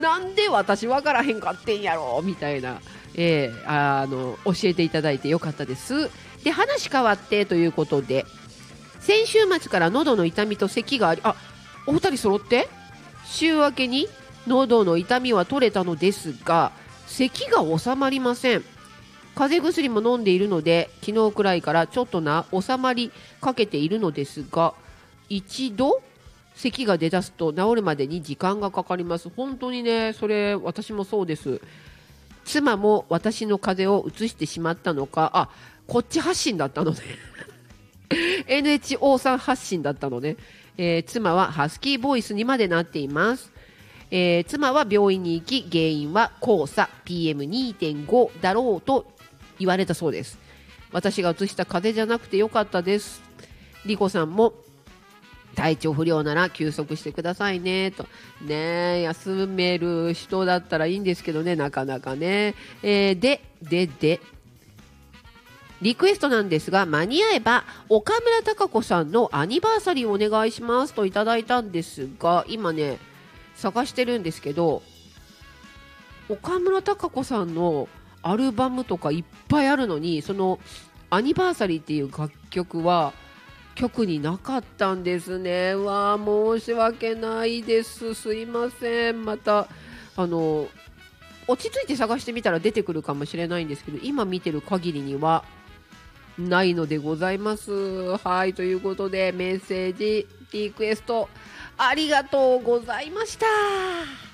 なんで私分からへんかってんやろみたいな、教えていただいてよかったです。で、話変わってということで、先週末から喉の痛みと咳があり、お二人揃って週明けに喉の痛みは取れたのですが、咳が収まりません。風邪薬も飲んでいるので、昨日くらいからちょっと収まりかけているのですが、一度咳が出だすと治るまでに時間がかかります。本当にね、それ私もそうです。妻も私の風邪をうつしてしまったのか、こっち発信だったのねNHO さん発信だったのね、妻はハスキーボイスにまでなっています。妻は病院に行き、原因は黄砂 PM2.5 だろうと言われたそうです。私がうつした風邪じゃなくてよかったです。リコさんも体調不良なら休息してくださいねと。ね、休める人だったらいいんですけどね、なかなかね。でリクエストなんですが、間に合えば岡村孝子さんのアニバーサリーをお願いしますといただいたんですが、今ね探してるんですけど、岡村孝子さんのアルバムとかいっぱいあるのに、そのアニバーサリーっていう楽曲は曲になかったんですね。申し訳ないです。すいません。また落ち着いて探してみたら出てくるかもしれないんですけど、今見てる限りにはないのでございます。はい、ということでメッセージリクエストありがとうございました。